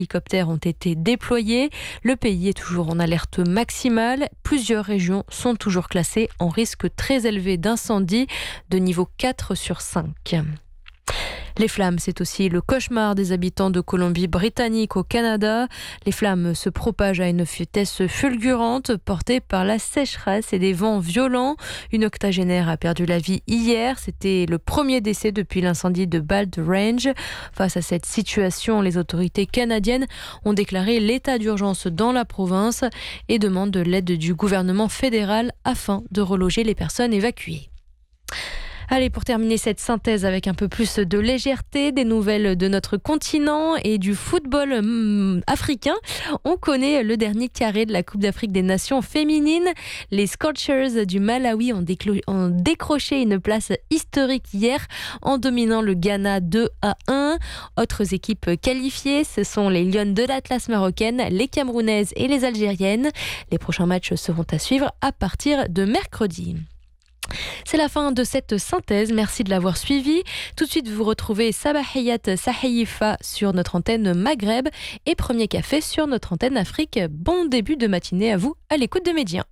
hélicoptères ont été déployés. Le pays est toujours en alerte maximale. Plusieurs régions sont toujours classées en risque très élevé d'incendie de niveau 4 sur 5. Les flammes, c'est aussi le cauchemar des habitants de Colombie-Britannique au Canada. Les flammes se propagent à une vitesse fulgurante, portées par la sécheresse et des vents violents. Une octogénaire a perdu la vie hier. C'était le premier décès depuis l'incendie de Bald Range. Face à cette situation, les autorités canadiennes ont déclaré l'état d'urgence dans la province et demandent de l'aide du gouvernement fédéral afin de reloger les personnes évacuées. Allez, pour terminer cette synthèse avec un peu plus de légèreté, des nouvelles de notre continent et du football africain. On connaît le dernier carré de la Coupe d'Afrique des Nations féminines. Les Scorchers du Malawi ont décroché une place historique hier en dominant le Ghana 2-1. Autres équipes qualifiées, ce sont les Lions de l'Atlas marocaine, les Camerounaises et les Algériennes. Les prochains matchs seront à suivre à partir de mercredi. C'est la fin de cette synthèse, merci de l'avoir suivi. Tout de suite, vous retrouvez Sabahiyat Sahifa sur notre antenne Maghreb et Premier Café sur notre antenne Afrique. Bon début de matinée à vous, à l'écoute de Médien.